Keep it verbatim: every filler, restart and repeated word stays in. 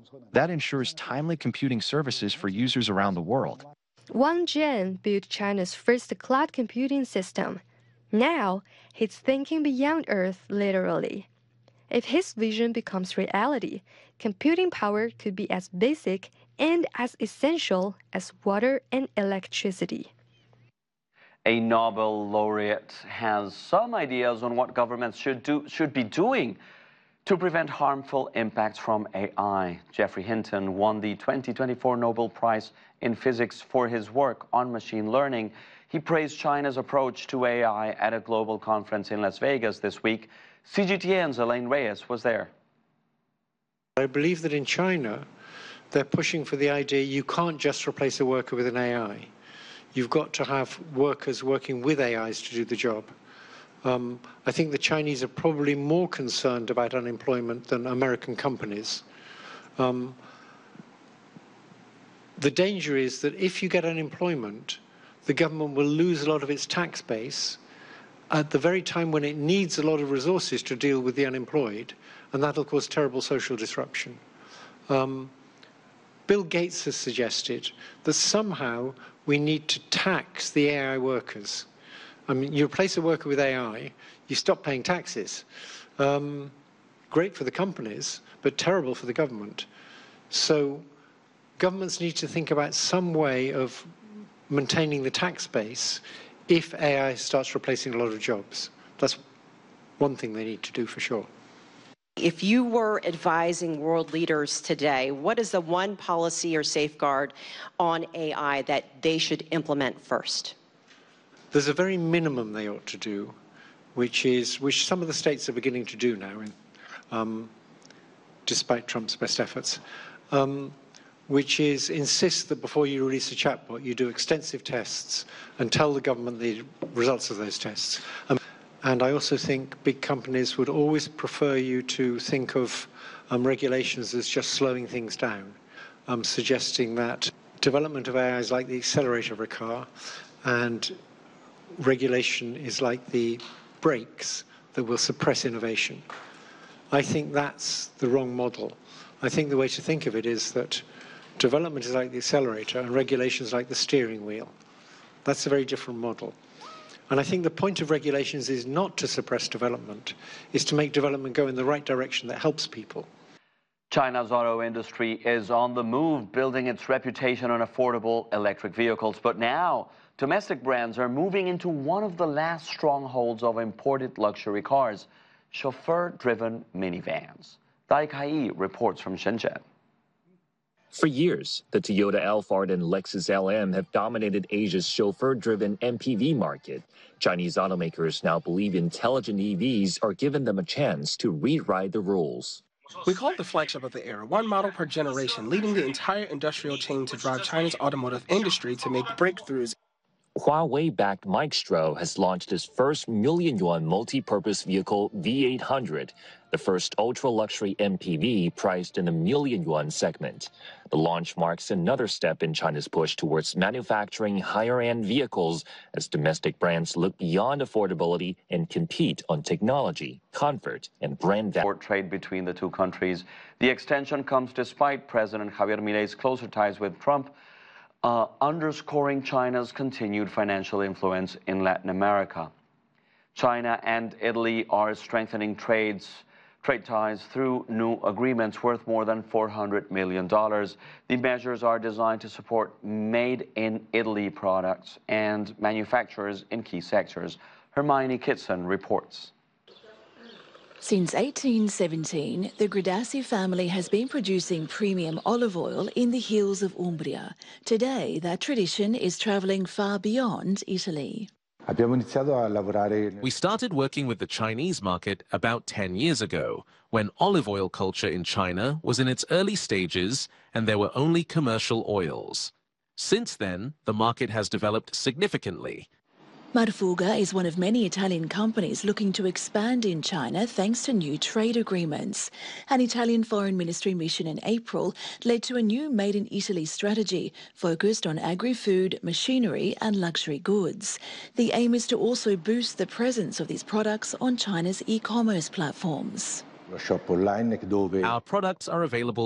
That ensures timely computing services for users around the world. Wang Jian built China's first cloud computing system. Now, he's thinking beyond Earth literally. If his vision becomes reality, computing power could be as basic and as essential as water and electricity. A Nobel laureate has some ideas on what governments should do should be doing to prevent harmful impacts from A I. Geoffrey Hinton won the twenty twenty-four Nobel Prize in Physics for his work on machine learning. He praised China's approach to A I at a global conference in Las Vegas this week. C G T N's Elaine Reyes was there. I believe that in China, they're pushing for the idea you can't just replace a worker with an A I. You've got to have workers working with A Is to do the job. Um, I think the Chinese are probably more concerned about unemployment than American companies. Um, the danger is that if you get unemployment, the government will lose a lot of its tax base at the very time when it needs a lot of resources to deal with the unemployed, and that'll cause terrible social disruption. Um, Bill Gates has suggested that somehow we need to tax the A I workers. I mean, you replace a worker with A I, you stop paying taxes. Um, great for the companies, but terrible for the government. So governments need to think about some way of maintaining the tax base if A I starts replacing a lot of jobs. That's one thing they need to do for sure. If you were advising world leaders today, what is the one policy or safeguard on A I that they should implement first? There's a very minimum they ought to do, which is, which some of the states are beginning to do now, in, um, despite Trump's best efforts, um, which is insist that before you release a chatbot, you do extensive tests and tell the government the results of those tests. Um, And I also think big companies would always prefer you to think of um, regulations as just slowing things down, um, suggesting that development of A I is like the accelerator of a car, and regulation is like the brakes that will suppress innovation. I think that's the wrong model. I think the way to think of it is that development is like the accelerator and regulation is like the steering wheel. That's a very different model. And I think the point of regulations is not to suppress development, is to make development go in the right direction that helps people. China's auto industry is on the move, building its reputation on affordable electric vehicles. But now, domestic brands are moving into one of the last strongholds of imported luxury cars, chauffeur-driven minivans. Dai Kai reports from Shenzhen. For years, the Toyota Alphard and Lexus L M have dominated Asia's chauffeur-driven M P V market. Chinese automakers now believe intelligent E Vs are giving them a chance to rewrite the rules. We call it the flagship of the era, one model per generation, leading the entire industrial chain to drive China's automotive industry to make breakthroughs. Huawei-backed Micstro has launched its first million-yuan multi-purpose vehicle V eight hundred, the first ultra-luxury M P V priced in the million-yuan segment. The launch marks another step in China's push towards manufacturing higher-end vehicles as domestic brands look beyond affordability and compete on technology, comfort, and brand value. Trade between the two countries. The extension comes despite President Javier Milei's closer ties with Trump, Uh, underscoring China's continued financial influence in Latin America. China and Italy are strengthening trades, trade ties through new agreements worth more than four hundred million dollars. The measures are designed to support made-in-Italy products and manufacturers in key sectors. Hermione Kitson reports. Since eighteen seventeen, the Gradassi family has been producing premium olive oil in the hills of Umbria. Today, that tradition is travelling far beyond Italy. We started working with the Chinese market about ten years ago, when olive oil culture in China was in its early stages and there were only commercial oils. Since then, the market has developed significantly. Marfuga is one of many Italian companies looking to expand in China thanks to new trade agreements. An Italian Foreign Ministry mission in April led to a new Made in Italy strategy focused on agri-food, machinery and luxury goods. The aim is to also boost the presence of these products on China's e-commerce platforms. Our products are available